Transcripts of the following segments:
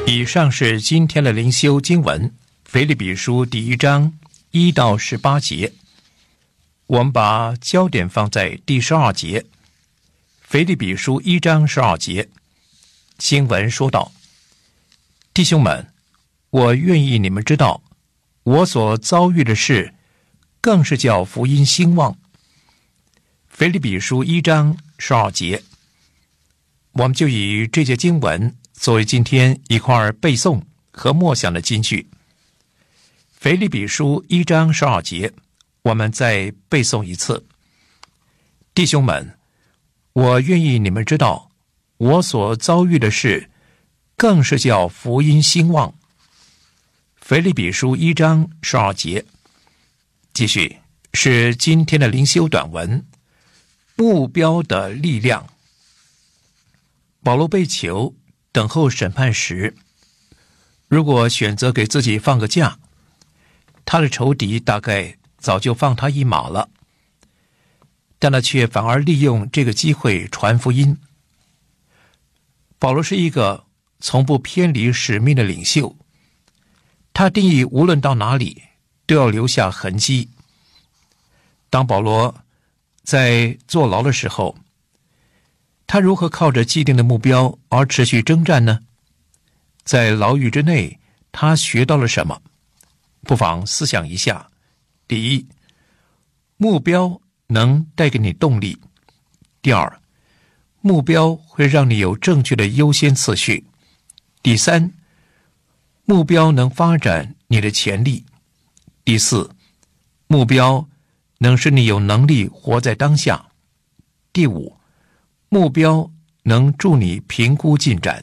以上是今天的灵修经文，腓立比书第1章1到18节。我们把焦点放在第12节。腓立比书1章12节，经文说道：弟兄们，我愿意你们知道，我所遭遇的事，更是叫福音兴旺。腓立比书1章12节，我们就以这节经文作为今天一块背诵和默想的金句。腓立比书1章12节，我们再背诵一次。弟兄们，我愿意你们知道，我所遭遇的事，更是叫福音兴旺。腓立比书1章12节，继续是今天的灵修短文，目标的力量。保罗被囚等候审判时，如果选择给自己放个假，他的仇敌大概早就放他一马了，但他却反而利用这个机会传福音。保罗是一个从不偏离使命的领袖，他定义无论到哪里都要留下痕迹。当保罗在坐牢的时候，他如何靠着既定的目标而持续征战呢？在牢狱之内，他学到了什么？不妨思想一下。第一，目标能带给你动力；第二，目标会让你有正确的优先次序；第三，目标能发展你的潜力；第四，目标能使你有能力活在当下；第五，目标能助你评估进展。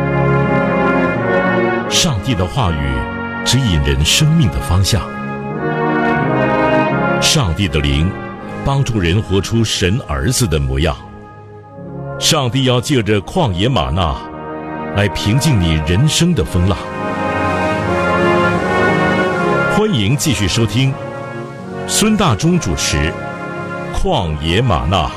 上帝的话语指引人生命的方向，上帝的灵帮助人活出神儿子的模样。上帝要借着旷野吗哪来平静你人生的风浪。欢迎继续收听孙大中主持《旷野吗哪》。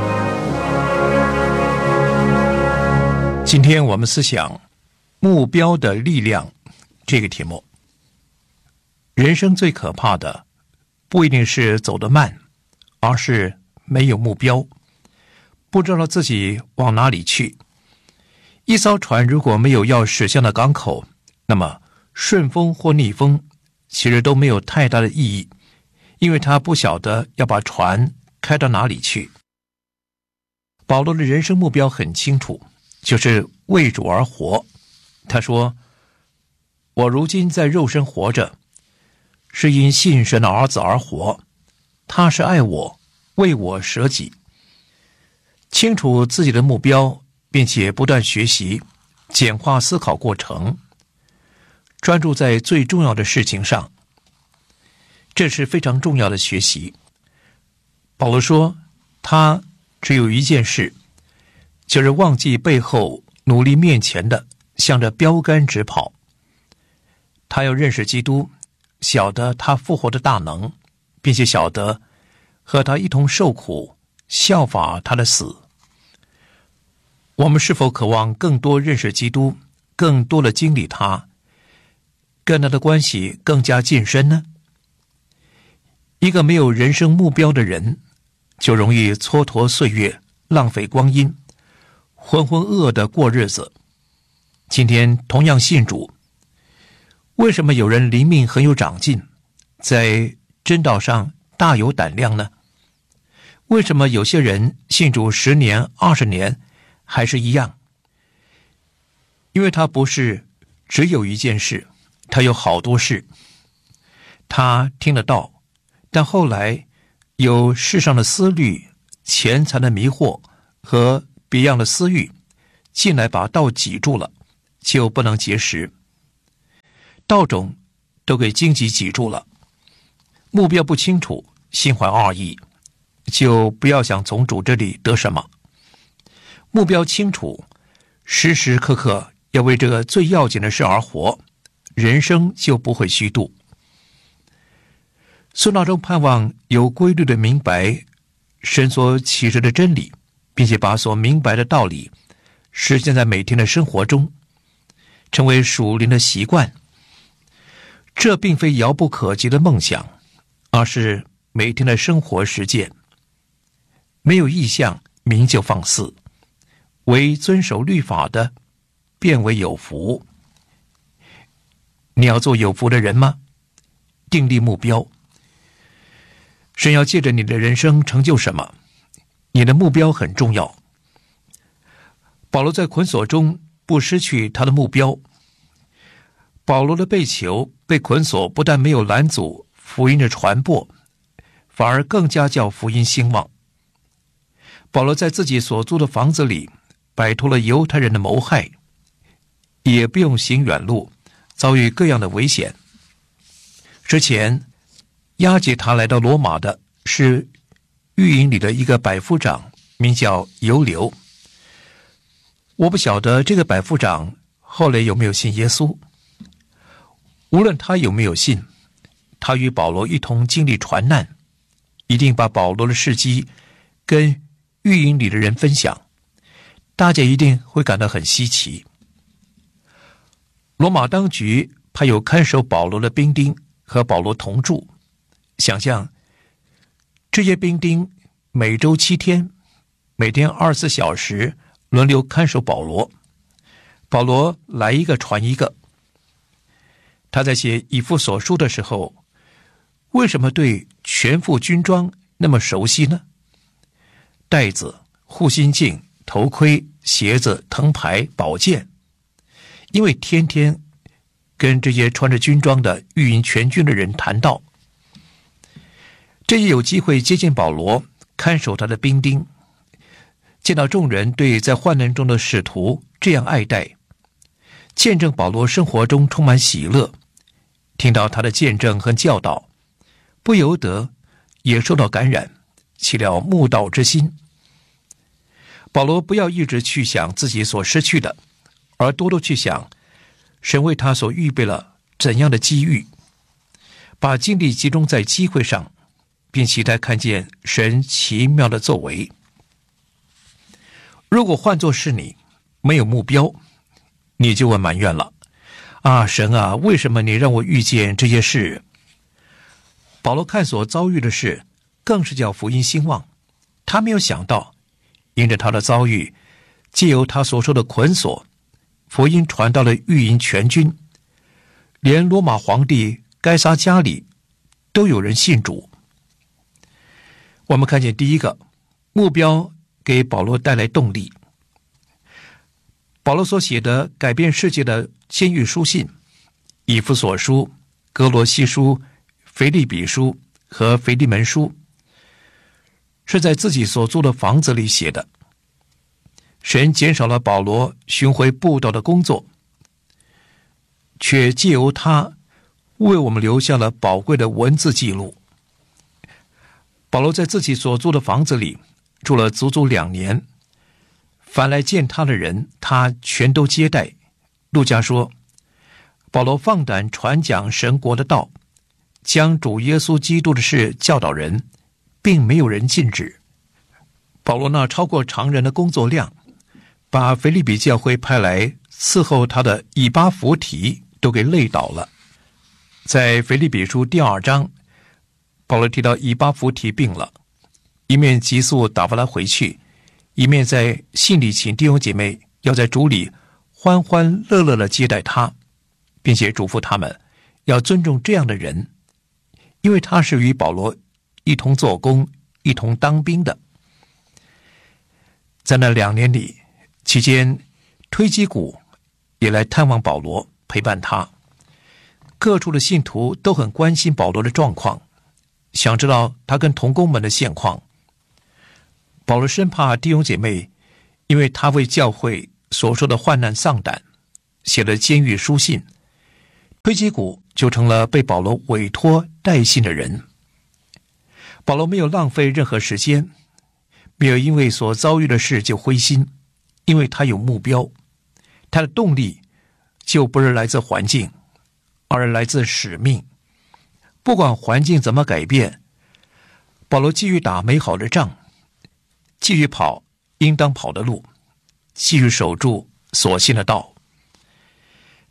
今天我们思想目标的力量这个题目。人生最可怕的不一定是走得慢，而是没有目标，不知道自己往哪里去。一艘船如果没有要驶向的港口，那么顺风或逆风其实都没有太大的意义，因为他不晓得要把船开到哪里去。保罗的人生目标很清楚，就是为主而活。他说，我如今在肉身活着，是因信神的儿子而活，他是爱我，为我舍己。清楚自己的目标，并且不断学习，简化思考过程，专注在最重要的事情上，这是非常重要的学习。保罗说，他只有一件事，就是忘记背后，努力面前的，向着标杆直跑。他要认识基督，晓得他复活的大能，并且晓得和他一同受苦，效法他的死。我们是否渴望更多认识基督，更多的经历他，跟他的关系更加近深呢？一个没有人生目标的人，就容易蹉跎岁月，浪费光阴，浑浑噩噩的过日子。今天同样信主，为什么有人灵命很有长进，在真道上大有胆量呢？为什么有些人信主10年、20年还是一样？因为他不是只有一件事，他有好多事。他听得到，但后来有世上的思虑、钱财的迷惑和别样的私欲进来把道挤住了，就不能结实。道种都给荆棘挤住了，目标不清楚，心怀二意，就不要想从主这里得什么。目标清楚，时时刻刻要为这个最要紧的事而活，人生就不会虚度。孙大中盼望有规律的明白神所启示的真理，并且把所明白的道理实践在每天的生活中。 成为属灵的习惯。这并非遥不可及的梦想，而是每天的生活实践。没有意向，民就放肆；唯遵守律法的，便为有福。你要做有福的人吗？订立目标。神要借着你的人生成就什么？你的目标很重要。保罗在捆锁中不失去他的目标。保罗的被囚、被捆锁，不但没有拦阻福音的传播，反而更加叫福音兴旺。保罗在自己所租的房子里摆脱了犹太人的谋害，也不用行远路，遭遇各样的危险。之前押解他来到罗马的是狱营里的一个百夫长，名叫犹流。我不晓得这个百夫长后来有没有信耶稣。无论他有没有信，他与保罗一同经历传难，一定把保罗的事迹跟狱营里的人分享，大家一定会感到很稀奇。罗马当局派有看守保罗的兵丁和保罗同住，想象这些兵丁每周7天，每天24小时轮流看守保罗，保罗来一个传一个。他在写以弗所书的时候，为什么对全副军装那么熟悉呢？带子、护心镜、头盔、鞋子、藤牌、宝剑，因为天天跟这些穿着军装的御营全军的人谈道，这也有机会接见保罗，看守他的兵丁，见到众人对在患难中的使徒这样爱戴，见证保罗生活中充满喜乐，听到他的见证和教导，不由得也受到感染，起了慕道之心。保罗不要一直去想自己所失去的，而多多去想神为他所预备了怎样的机遇，把精力集中在机会上，并期待看见神奇妙的作为。如果换作是你，没有目标，你就会埋怨了，啊，神啊，为什么你让我遇见这些事？保罗看所遭遇的事，更是叫福音兴旺。他没有想到，因着他的遭遇，藉由他所受的捆锁，福音传到了御营全军，连罗马皇帝该撒家里都有人信主。我们看见第一个目标给保罗带来动力。保罗所写的改变世界的监狱书信，以弗所书、哥罗西书、腓立比书和腓利门书，是在自己所住的房子里写的。神减少了保罗巡回布道的工作，却借由他为我们留下了宝贵的文字记录。保罗在自己所住的房子里住了足足2年，凡来见他的人，他全都接待。路加说，保罗放胆传讲神国的道，将主耶稣基督的事教导人，并没有人禁止。保罗那超过常人的工作量，把腓立比教会派来伺候他的以巴弗提都给累倒了。在腓立比书第2章，保罗提到以巴弗提病了，一面急速打发他回去，一面在信里请弟兄姐妹要在主里欢欢乐乐地接待他，并且嘱咐他们要尊重这样的人，因为他是与保罗一同做工、一同当兵的。在那2年里，期间推基古也来探望保罗，陪伴他。各处的信徒都很关心保罗的状况，想知道他跟同工们的现况。保罗生怕弟兄姐妹因为他为教会所受的患难丧胆，写了监狱书信，推基古就成了被保罗委托带信的人。保罗没有浪费任何时间，没有因为所遭遇的事就灰心，因为他有目标，他的动力就不是来自环境，而是来自使命。不管环境怎么改变，保罗继续打美好的仗，继续跑应当跑的路，继续守住所信的道。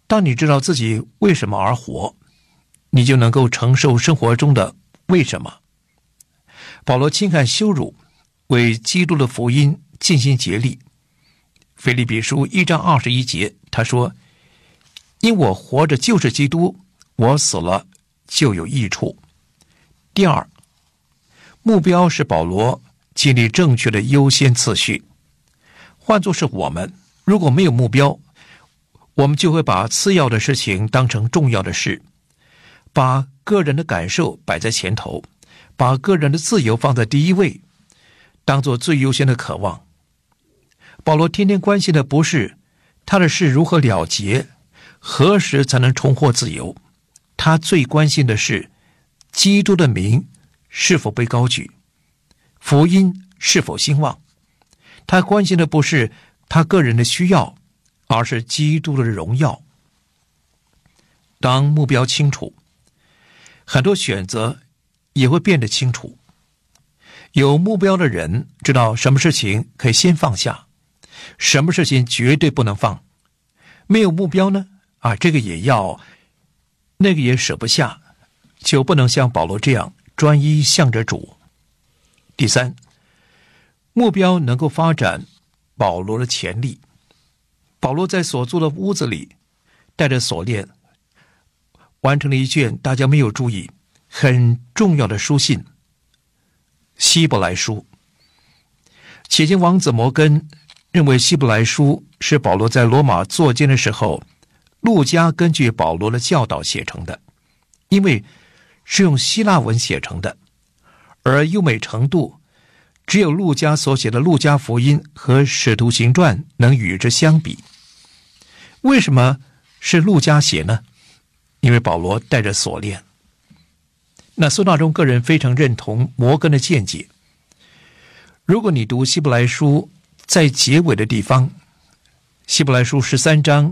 当你知道自己为什么而活，你就能够承受生活中的为什么。保罗轻看羞辱，为基督的福音尽心竭力。腓立比书1章21节，他说：因我活着就是基督，我死了就有益处。第二，目标是保罗建立正确的优先次序。换作是我们，如果没有目标，我们就会把次要的事情当成重要的事，把个人的感受摆在前头，把个人的自由放在第一位，当作最优先的渴望。保罗天天关心的不是他的事如何了结，何时才能重获自由，他最关心的是基督的名是否被高举，福音是否兴旺。他关心的不是他个人的需要，而是基督的荣耀。当目标清楚，很多选择也会变得清楚。有目标的人知道什么事情可以先放下，什么事情绝对不能放。没有目标呢，这个也要，那个也舍不下，就不能像保罗这样专一向着主。第三，目标能够发展保罗的潜力。保罗在所住的屋子里带着锁链，完成了一卷大家没有注意很重要的书信，希伯来书。且见王子摩根认为希伯来书是保罗在罗马作监的时候，路加根据保罗的教导写成的，因为是用希腊文写成的，而优美程度只有路加所写的路加福音和使徒行传能与之相比。为什么是路加写呢？因为保罗带着锁链。那孙大中个人非常认同摩根的见解。如果你读希伯来书在结尾的地方，希伯来书13章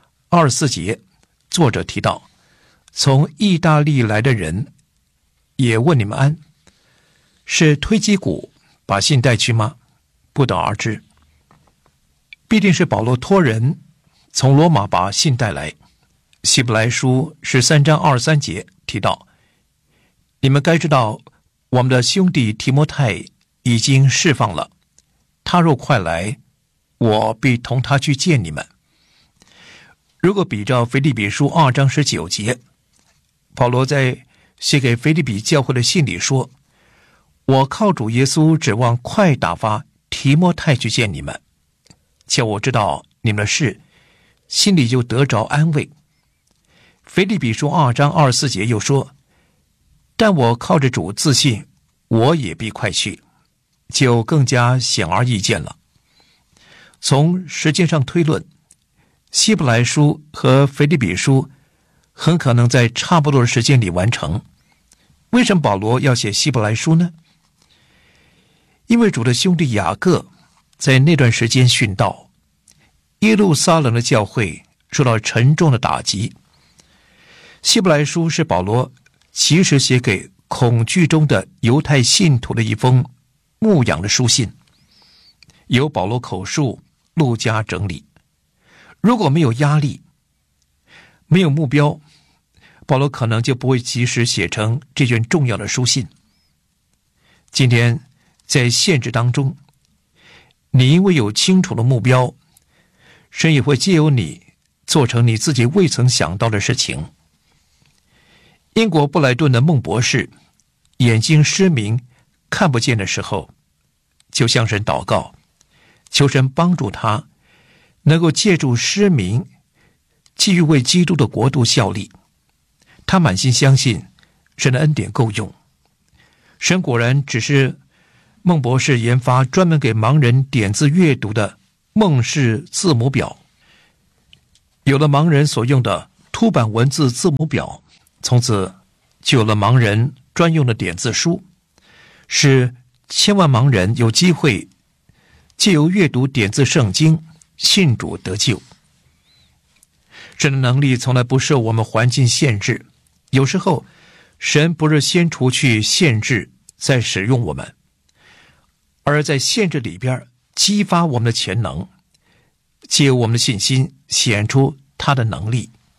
24节，作者提到从意大利来的人也问你们安，是推基古把信带去吗？不得而知。必定是保罗托人从罗马把信带来。希伯来书13章23节提到，你们该知道我们的兄弟提摩太已经释放了，他若快来，我必同他去见你们。如果比照腓立比书2章19节，保罗在写给腓立比教会的信里说，我靠主耶稣指望快打发提摩太去见你们，叫我知道你们的事，心里就得着安慰。腓立比书2章24节又说，但我靠着主自信，我也必快去，就更加显而易见了。从时间上推论，希伯来书和腓立比书很可能在差不多的时间里完成。为什么保罗要写希伯来书呢？因为主的兄弟雅各在那段时间殉道，耶路撒冷的教会受到沉重的打击。希伯来书是保罗其实写给恐惧中的犹太信徒的一封牧养的书信，由保罗口述，路加整理。如果没有压力，没有目标，保罗可能就不会及时写成这卷重要的书信。今天在限制当中，你因为有清楚的目标，神也会借由你做成你自己未曾想到的事情。英国布莱顿的孟博士眼睛失明看不见的时候，就向神祷告，求神帮助他能够借助失明继续为基督的国度效力。他满心相信神的恩典够用。神果然只是孟博士研发专门给盲人点字阅读的孟氏字母表。有了盲人所用的凸版文字字母表，从此就有了盲人专用的点字书，使千万盲人有机会借由阅读点字圣经信主得救。神的能力从来不受我们环境限制，有时候神不是先除去限制再使用我们，而在限制里边激发我们的潜能，借由我们的信心显出他的能力。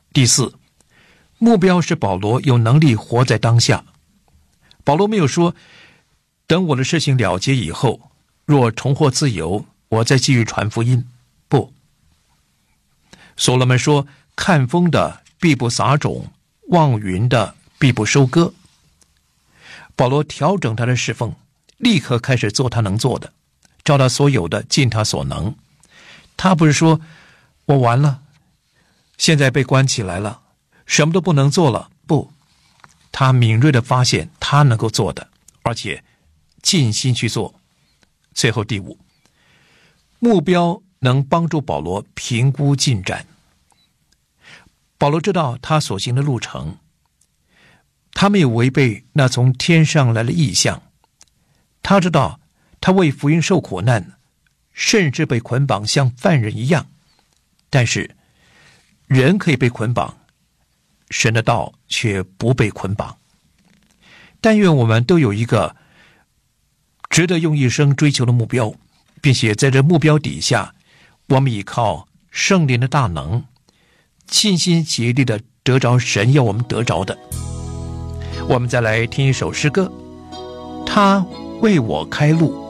第四，目标是保罗有能力活在当下。保罗没有说等我的事情了结以后，若重获自由，我再继续传福音。不，所罗门说，看风的必不撒种，望云的必不收割。保罗调整他的侍奉，立刻开始做他能做的，照他所有的尽他所能。他不是说我完了，现在被关起来了，什么都不能做了。不，他敏锐地发现他能够做的，而且尽心去做。最后第五，目标能帮助保罗评估进展。保罗知道他所行的路程，他没有违背那从天上来的异象。他知道他为福音受苦难，甚至被捆绑像犯人一样。但是人可以被捆绑，神的道却不被捆绑。但愿我们都有一个值得用一生追求的目标，并且在这目标底下，我们依靠圣灵的大能，尽心竭力的得着神要我们得着的。我们再来听一首诗歌，他为我开路。